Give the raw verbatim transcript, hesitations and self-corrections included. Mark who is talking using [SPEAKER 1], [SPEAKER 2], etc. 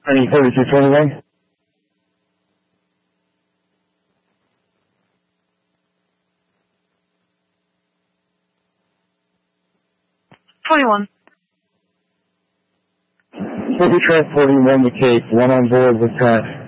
[SPEAKER 1] Running thirty-two twenty-one.
[SPEAKER 2] twenty-one.
[SPEAKER 1] We'll be transporting one to Cape, one on board with current.